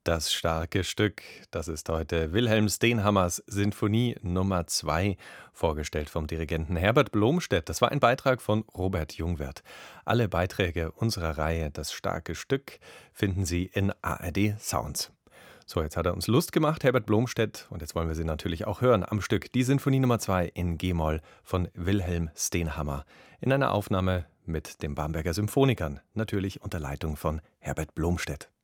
Das starke Stück, das ist heute Wilhelm Stenhammers Sinfonie Nummer 2, vorgestellt vom Dirigenten Herbert Blomstedt. Das war ein Beitrag von Robert Jungwirth. Alle Beiträge unserer Reihe Das starke Stück finden Sie in ARD Sounds. So, jetzt hat er uns Lust gemacht, Herbert Blomstedt, und jetzt wollen wir sie natürlich auch hören am Stück. Die Sinfonie Nummer 2 in G-Moll von Wilhelm Stenhammer in einer Aufnahme mit den Bamberger Symphonikern, natürlich unter Leitung von Herbert Blomstedt.